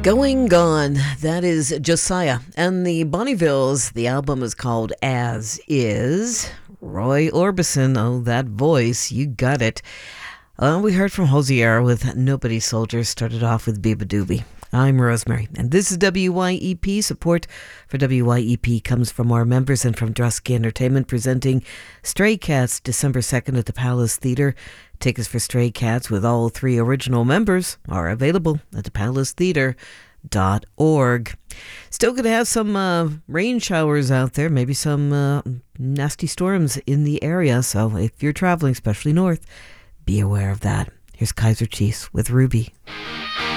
Going Gone, that is Josiah. And the Bonnievilles, the album is called As Is. Roy Orbison, oh, that voice, you got it. We heard from Hosier with Nobody Soldier, started off with Biba Doobie. I'm Rosemary, and this is WYEP. Support for WYEP comes from our members and from Drusky Entertainment, presenting Stray Cats December 2nd at the Palace Theatre. Tickets for Stray Cats with all 3 original members are available at thepalacetheatre.org. Still going to have some rain showers out there, maybe some nasty storms in the area. So if you're traveling, especially north, be aware of that. Here's Kaiser Chiefs with Ruby.